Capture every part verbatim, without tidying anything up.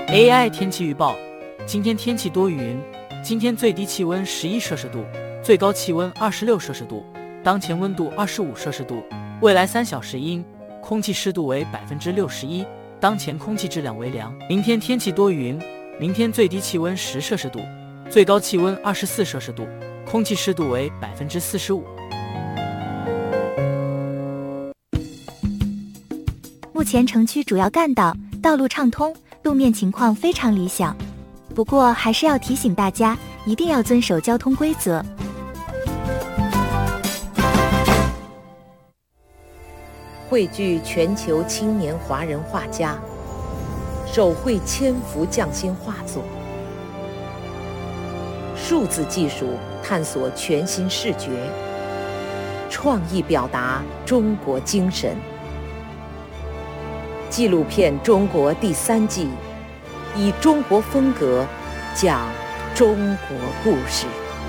A I 天气预报，今天天气多云，今天最低气温十一摄氏度，最高气温二十六摄氏度，当前温度二十五摄氏度，未来三小时阴，空气湿度为百分之六十一，当前空气质量为良。明天天气多云，明天最低气温十摄氏度，最高气温二十四摄氏度，空气湿度为百分之四十五。 目前城区主要干道道路畅通，路面情况非常理想。不过还是要提醒大家，一定要遵守交通规则。 汇聚全球青年华人画家，手绘千幅匠心画作。数字技术探索全新视觉，创意表达中国精神。纪录片《中国》第三季，以中国风格讲中国故事。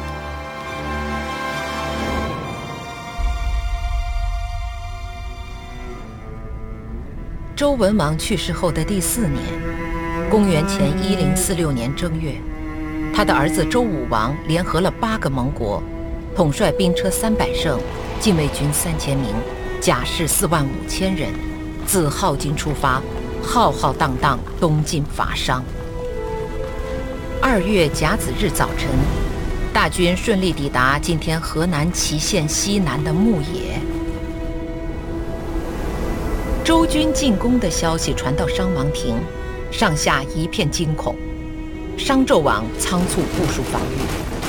周文王去世后的第四年，公元前一零四六年正月，他的儿子周武王联合了八个盟国，统帅兵车三百乘，禁卫军三千名，甲士四万五千人，自镐京出发，浩浩荡荡东进伐商。二月甲子日早晨，大军顺利抵达今天河南淇县西南的牧野。周军进攻的消息传到商王庭，上下一片惊恐。商纣王仓促部署防御，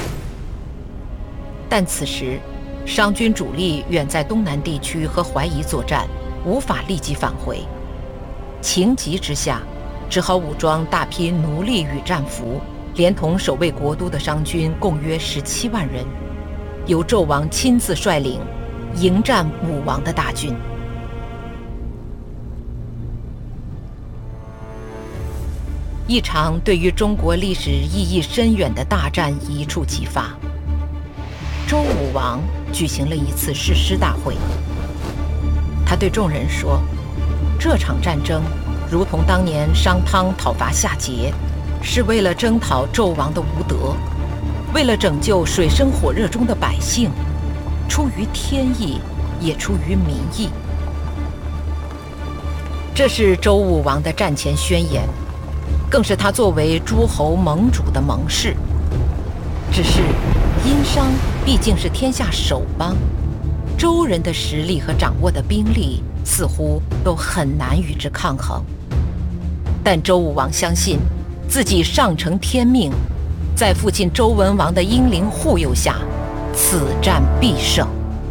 但此时商军主力远在东南地区和淮夷作战，无法立即返回。情急之下，只好武装大批奴隶与战俘，连同守卫国都的商军共约十七万人，由纣王亲自率领，迎战武王的大军。一场对于中国历史意义深远的大战一触即发。周武王举行了一次誓师大会，他对众人说，这场战争如同当年商汤讨伐夏桀，是为了征讨纣王的无德，为了拯救水深火热中的百姓，出于天意，也出于民意。这是周武王的战前宣言，更是他作为诸侯盟主的盟誓。只是殷商毕竟是天下首邦，周人的实力和掌握的兵力似乎都很难与之抗衡。但周武王相信自己上承天命，在父亲周文王的英灵护佑下，此战必胜。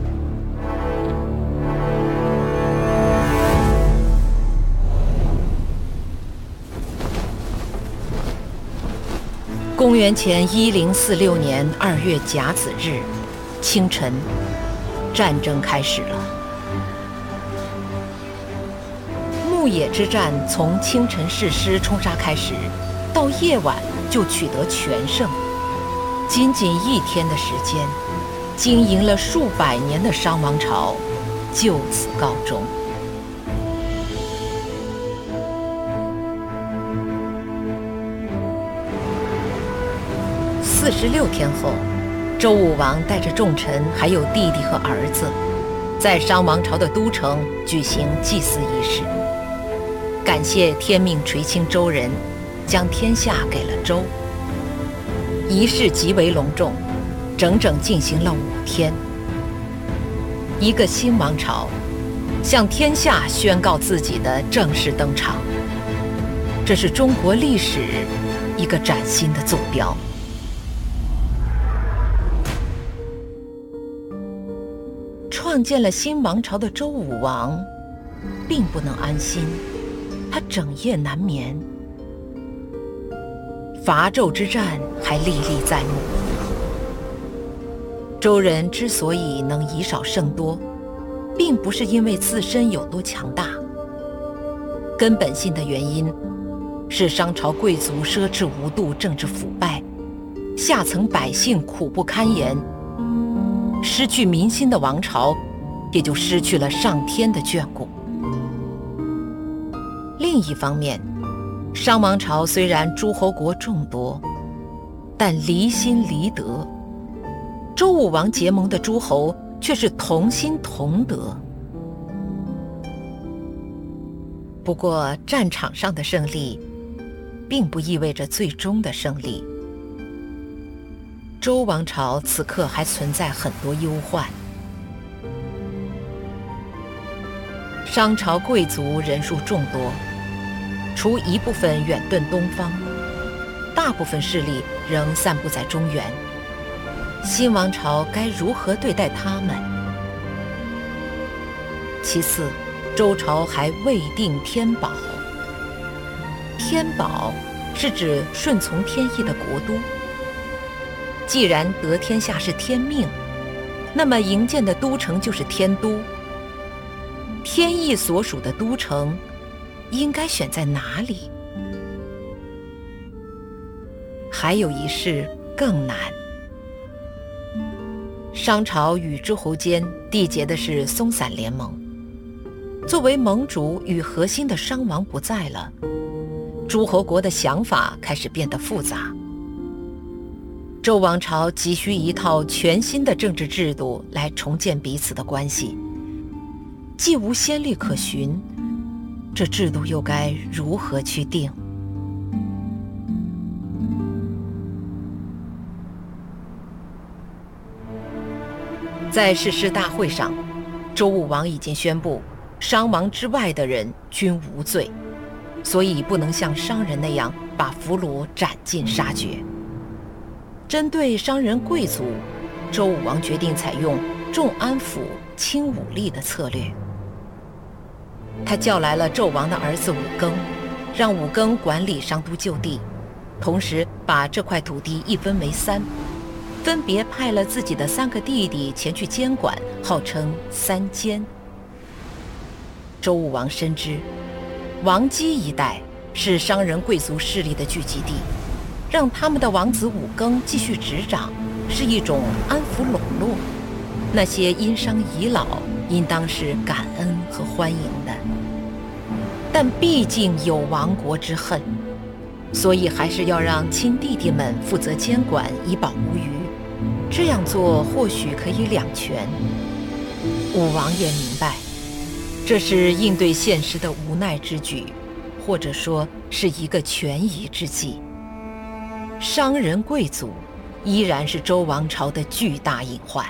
公元前一零四六年二月甲子日清晨，战争开始了。牧野之战从清晨誓师冲杀开始，到夜晚就取得全胜，仅仅一天的时间，经营了数百年的商王朝就此告终。四十六天后，周武王带着众臣还有弟弟和儿子，在商王朝的都城举行祭祀仪式，感谢天命垂青周人，将天下给了周。仪式极为隆重，整整进行了五天。一个新王朝向天下宣告自己的正式登场，这是中国历史一个崭新的坐标。创建了新王朝的周武王并不能安心，他整夜难眠。伐纣之战还历历在目。周人之所以能以少胜多，并不是因为自身有多强大，根本性的原因是商朝贵族奢侈无度，政治腐败，下层百姓苦不堪言。失去民心的王朝，也就失去了上天的眷顾。另一方面， 商王朝虽然诸侯国众多，但离心离德，周武王结盟的诸侯却是同心同德。不过战场上的胜利并不意味着最终的胜利，周王朝此刻还存在很多忧患。商朝贵族人数众多，除一部分远遁东方，大部分势力仍散布在中原。新王朝该如何对待他们？其次，周朝还未定天宝。天宝是指顺从天意的国都。既然得天下是天命，那么营建的都城就是天都。天意所属的都城应该选在哪里？还有一事更难。商朝与诸侯间缔结的是松散联盟，作为盟主与核心的商王不在了，诸侯国的想法开始变得复杂。周王朝急需一套全新的政治制度来重建彼此的关系，既无先例可循，这制度又该如何去定？在誓师大会上，周武王已经宣布，商王之外的人均无罪，所以不能像商人那样把俘虏斩尽杀绝。针对商人贵族，周武王决定采用重安抚、轻武力的策略。他叫来了纣王的儿子武庚，让武庚管理商都旧地，同时把这块土地一分为三，分别派了自己的三个弟弟前去监管，号称三监。周武王深知，王畿一带是商人贵族势力的聚集地，让他们的王子武庚继续执掌，是一种安抚笼络。那些因商遗老，应当是感恩和欢迎的。但毕竟有亡国之恨，所以还是要让亲弟弟们负责监管，以保无虞。这样做或许可以两全。武王也明白，这是应对现实的无奈之举，或者说是一个权宜之计。商人贵族依然是周王朝的巨大隐患。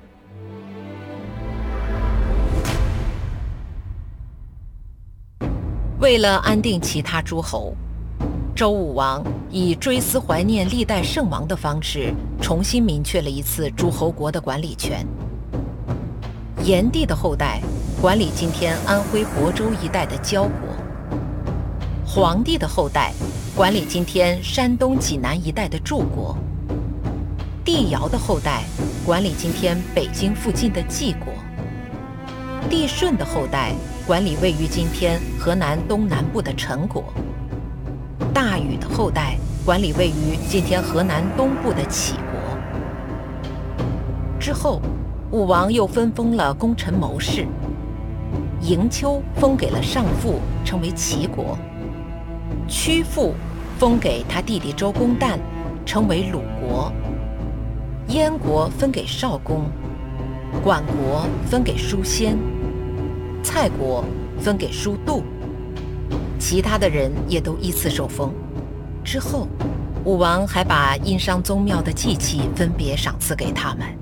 为了安定其他诸侯，周武王以追思怀念历代圣王的方式，重新明确了一次诸侯国的管理权。炎帝的后代管理今天安徽亳州一带的焦国，黄帝的后代管理今天山东济南一带的祝国，帝尧的后代管理今天北京附近的晋国，帝舜的后代管理位于今天河南东南部的陈国，大禹的后代管理位于今天河南东部的杞国。之后，武王又分封了功臣谋士，嬴丘封给了上父，称为齐国；屈父封给他弟弟周公旦，称为鲁国；燕国分给少公，管国分给叔先，蔡国分给叔度，其他的人也都依次受封。之后，武王还把殷商宗庙的祭器分别赏赐给他们。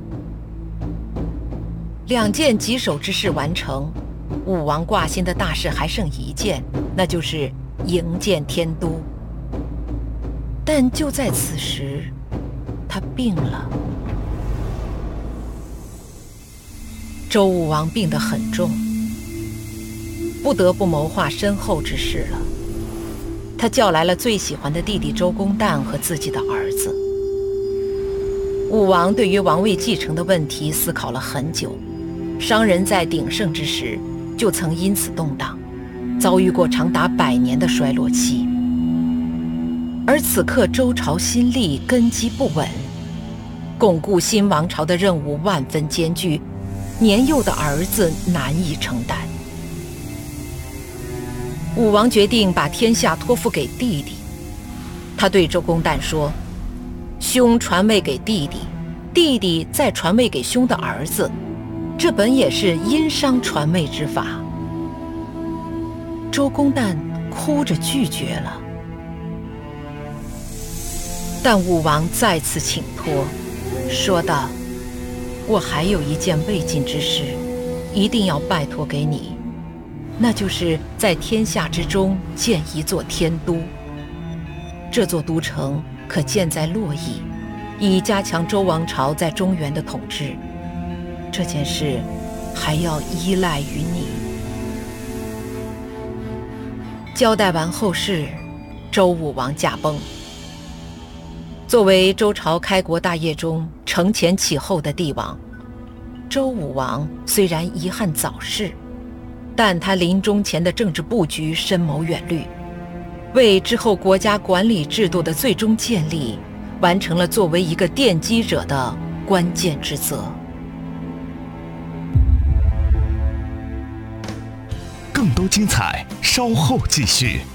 两件棘手之事完成，武王挂心的大事还剩一件，那就是营建天都。但就在此时，他病了。周武王病得很重，不得不谋划身后之事了。他叫来了最喜欢的弟弟周公旦和自己的儿子。武王对于王位继承的问题思考了很久，商人在鼎盛之时就曾因此动荡，遭遇过长达百年的衰落期。而此刻周朝新立，根基不稳，巩固新王朝的任务万分艰巨，年幼的儿子难以承担。 武王决定把天下托付给弟弟。他对周公旦说：兄传位给弟弟，弟弟再传位给兄的儿子，这本也是殷商传位之法。周公旦哭着拒绝了。但武王再次请托，说道：我还有一件未尽之事，一定要拜托给你，那就是在天下之中建一座天都。这座都城可建在洛邑，以加强周王朝在中原的统治。这件事还要依赖于你。交代完后事，周武王驾崩。作为周朝开国大业中承前启后的帝王，周武王虽然遗憾早逝，但他临终前的政治布局深谋远虑，为之后国家管理制度的最终建立完成了作为一个奠基者的关键职责。 更多精彩，稍后继续。